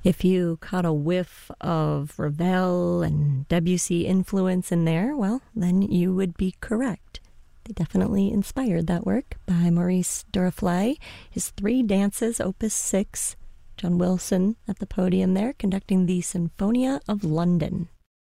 If you caught a whiff of Ravel and Debussy influence in there, well, then you would be correct. They definitely inspired that work by Maurice Duruflé. His Three Dances, Opus 6. John Wilson at the podium there, conducting the Sinfonia of London.